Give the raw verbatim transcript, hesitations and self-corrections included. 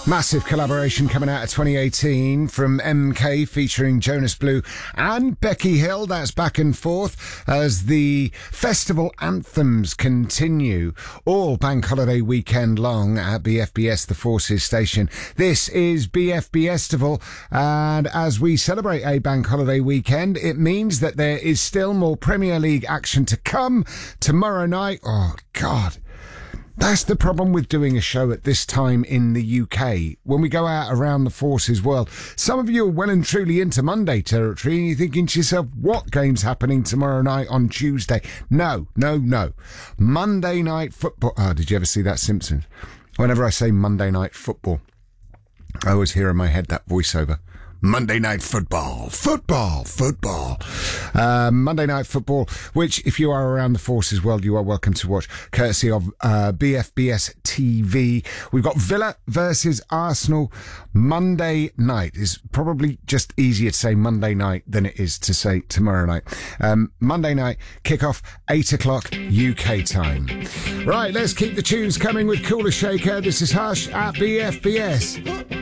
Massive collaboration coming out of twenty eighteen from M K featuring Jonas Blue and Becky Hill. That's back and forth as the festival anthems continue all bank holiday weekend long at B F B S, the Forces station. This is B F B Estival, and as we celebrate a bank holiday weekend, it means that there is still more Premier League action to come tomorrow night. Oh, God. That's the problem with doing a show at this time in the U K. When we go out around the Forces world, some of you are well and truly into Monday territory and you're thinking to yourself, what game's happening tomorrow night on Tuesday? No, no, no. Monday night football. Oh, did you ever see that Simpsons? Whenever I say Monday night football, I always hear in my head that voiceover. Monday Night Football, football, football. Uh, Monday Night Football, which, if you are around the Forces world, you are welcome to watch, courtesy of uh, B F B S T V. We've got Villa versus Arsenal Monday night. It's probably just easier to say Monday night than it is to say tomorrow night. Um, Monday night, kickoff, eight o'clock U K time. Right, let's keep the tunes coming with Cooler Shaker. This is Hush at B F B S.